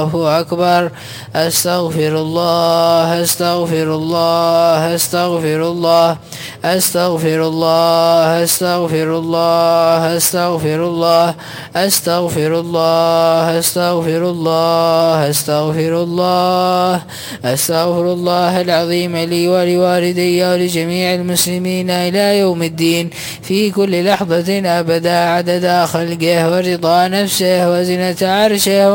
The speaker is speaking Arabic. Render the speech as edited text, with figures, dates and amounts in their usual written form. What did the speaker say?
الله أكبر. أستغفر الله أستغفر الله أستغفر الله أستغفر الله أستغفر الله أستغفر الله أستغفر الله أستغفر الله أستغفر الله أستغفر الله العظيم لي ولوالدي ولجميع المسلمين إلى يوم الدين في كل لحظة أبدا عدد خلقه ورضا نفسه وزنة عرشه